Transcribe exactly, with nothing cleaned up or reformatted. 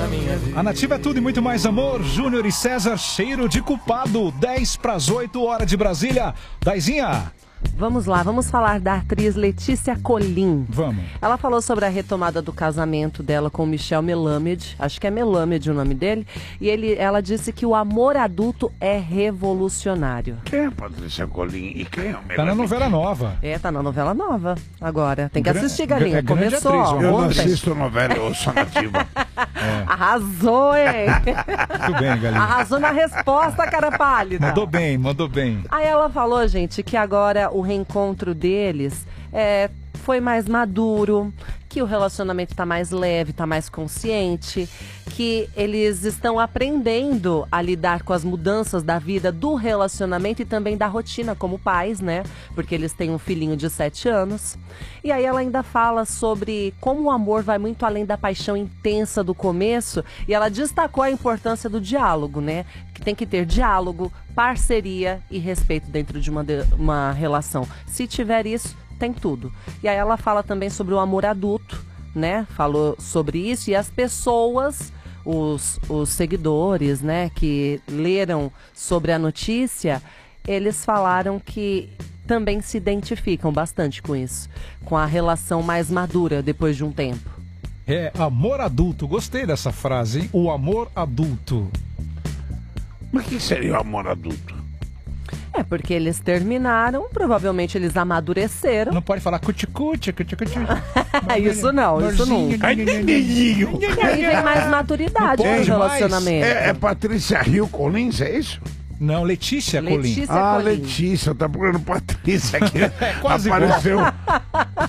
na minha vida. A Nativa é tudo e muito mais amor. Júnior e César, cheiro de culpado. dez para as oito, hora de Brasília. Daizinha. Vamos lá, vamos falar da atriz Letícia Colin. Vamos. Ela falou sobre a retomada do casamento dela com o Michel Melamed, acho que é Melamed o nome dele, e ele, ela disse que o amor adulto é revolucionário. Quem é a Patrícia Colin e quem é o Melamed? Tá na novela nova. É, tá na novela nova agora. Tem que Gra assistir, Galinha. é grande Começou atriz, ó, Eu não ontem. assisto novela, eu sou Nativa. É. Arrasou, hein? Muito bem, Galinha. Arrasou na resposta, cara pálida. Mandou bem, mandou bem. Aí ela falou, gente, que agora o reencontro deles é, foi mais maduro, que o relacionamento tá mais leve, tá mais consciente, que eles estão aprendendo a lidar com as mudanças da vida, do relacionamento e também da rotina como pais, né? Porque eles têm um filhinho de sete anos. E aí ela ainda fala sobre como o amor vai muito além da paixão intensa do começo, e ela destacou a importância do diálogo, né? Que tem que ter diálogo, parceria e respeito dentro de uma, de, uma relação. Se tiver isso, tem tudo. E aí ela fala também sobre o amor adulto, né? Falou sobre isso e as pessoas, os, os seguidores, né? Que leram sobre a notícia, eles falaram que também se identificam bastante com isso, com a relação mais madura depois de um tempo. É, amor adulto. Gostei dessa frase, hein? O amor adulto. Mas o que seria o amor adulto? É, porque eles terminaram, provavelmente eles amadureceram. Não pode falar cuti-cuti, cuti-cuti. Isso não, isso nunca. Ai, nenenzinho. E aí vem mais maturidade Não no pode mais? relacionamento. É, é Patrícia Rio Collins, é isso? Não, Letícia Colin. Letícia Ah, Colin. Letícia, eu tava procurando Patrícia aqui. É quase igual. Apareceu